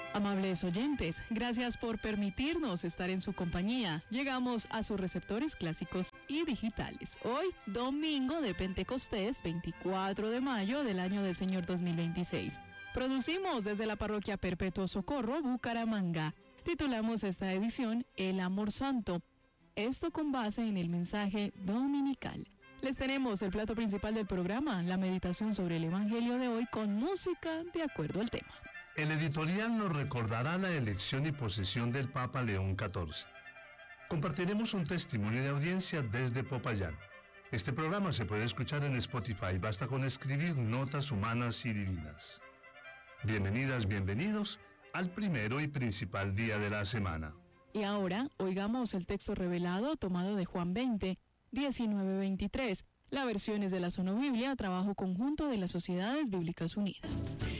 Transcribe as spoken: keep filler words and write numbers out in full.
Amables oyentes, gracias por permitirnos estar en su compañía. Llegamos a sus receptores clásicos y digitales. Hoy, domingo de Pentecostés, veinticuatro de mayo del año del Señor dos mil veintiséis. Producimos desde la parroquia Perpetuo Socorro, Bucaramanga. Titulamos esta edición El Amor Santo. Esto con base en el mensaje dominical. Les tenemos el plato principal del programa, la meditación sobre el Evangelio de hoy con música de acuerdo al tema. El editorial nos recordará la elección y posesión del Papa León catorce. Compartiremos un testimonio de audiencia desde Popayán. Este programa se puede escuchar en Spotify, basta con escribir Notas Humanas y Divinas. Bienvenidas, bienvenidos al primero y principal día de la semana. Y ahora, oigamos el texto revelado tomado de Juan veinte, diecinueve veintitrés. La versión es de la Sonobiblia, trabajo conjunto de las Sociedades Bíblicas Unidas.